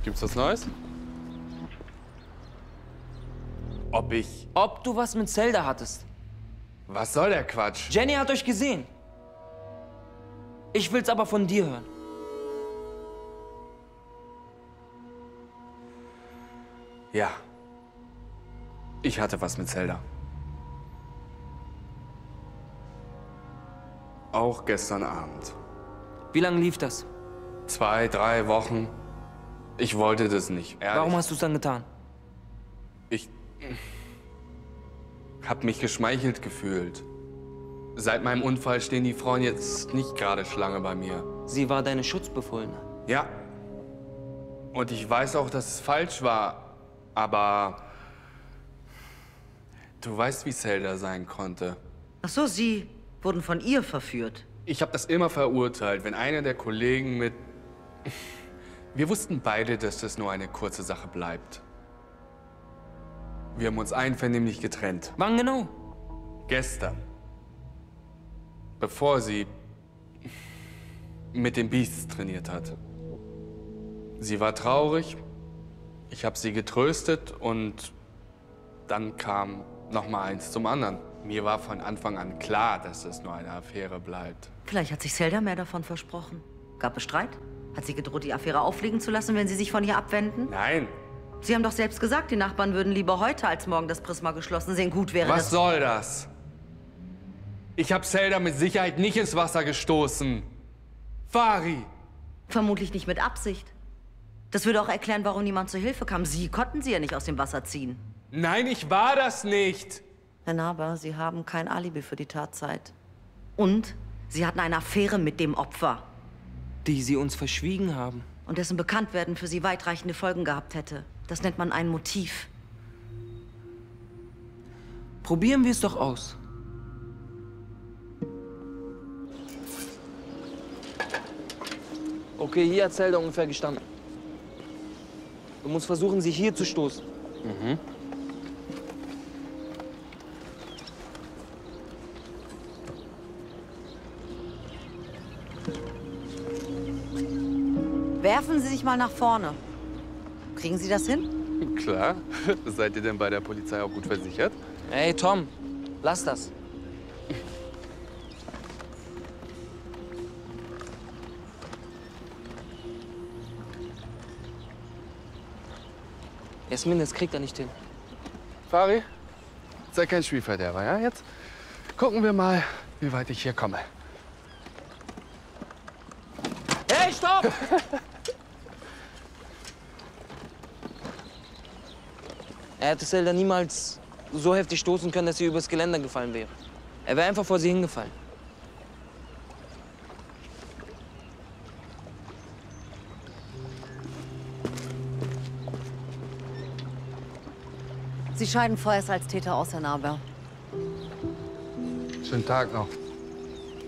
Gibt's was Neues? Ob du was mit Zelda hattest. Was soll der Quatsch? Jenny hat euch gesehen. Ich will's aber von dir hören. Ja. Ich hatte was mit Zelda. Auch gestern Abend. Wie lange lief das? 2, 3 Wochen. Ich wollte das nicht, ehrlich. Warum hast du es dann getan? Ich hab mich geschmeichelt gefühlt. Seit meinem Unfall stehen die Frauen jetzt nicht gerade Schlange bei mir. Sie war deine Schutzbefohlene. Ja. Und ich weiß auch, dass es falsch war. Aber du weißt, wie Zelda sein konnte. Ach so, Sie wurden von ihr verführt. Ich habe das immer verurteilt, wenn einer der Kollegen mit... Wir wussten beide, dass das nur eine kurze Sache bleibt. Wir haben uns einvernehmlich getrennt. Wann genau? Gestern. Bevor sie mit den Beasts trainiert hat. Sie war traurig, ich habe sie getröstet und dann kam noch mal eins zum anderen. Mir war von Anfang an klar, dass es nur eine Affäre bleibt. Vielleicht hat sich Zelda mehr davon versprochen. Gab es Streit? Hat sie gedroht, die Affäre auffliegen zu lassen, wenn Sie sich von ihr abwenden? Nein. Sie haben doch selbst gesagt, die Nachbarn würden lieber heute als morgen das Prisma geschlossen sehen. Gut wäre Was soll das? Ich habe Zelda mit Sicherheit nicht ins Wasser gestoßen. Fari! Vermutlich nicht mit Absicht. Das würde auch erklären, warum niemand zur Hilfe kam. Sie konnten sie ja nicht aus dem Wasser ziehen. Nein, ich war das nicht. Herr Naber, Sie haben kein Alibi für die Tatzeit. Und Sie hatten eine Affäre mit dem Opfer. Die sie uns verschwiegen haben. Und dessen Bekanntwerden für Sie weitreichende Folgen gehabt hätte. Das nennt man ein Motiv. Probieren wir es doch aus. Okay, hier hat Zelda ungefähr gestanden. Du musst versuchen, sie hier zu stoßen. Mhm. Werfen Sie sich mal nach vorne. Kriegen Sie das hin? Klar. Seid ihr denn bei der Polizei auch gut versichert? Ey, Tom, lass das. Jasmin, das kriegt er nicht hin. Fari, sei kein Spielverderber, ja? Jetzt gucken wir mal, wie weit ich hier komme. Hey, stopp! Er hätte Zelda niemals so heftig stoßen können, dass sie übers Geländer gefallen wäre. Er wäre einfach vor sie hingefallen. Sie scheiden vorerst als Täter aus, Herr Naber. Schönen Tag noch.